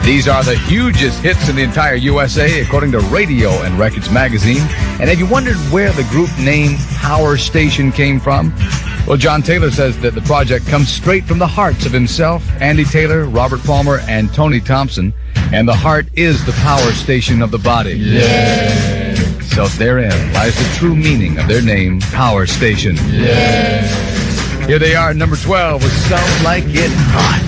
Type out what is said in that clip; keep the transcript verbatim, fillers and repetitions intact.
These are the hugest hits in the entire U S A, according to Radio and Records magazine. And have you wondered where the group name Power Station came from? Well, John Taylor says that the project comes straight from the hearts of himself, Andy Taylor, Robert Palmer, and Tony Thompson. And the heart is the power station of the body. Yeah. So therein lies the true meaning of their name, Power Station. Yeah. Here they are, number twelve, with Sounds Like It Hot.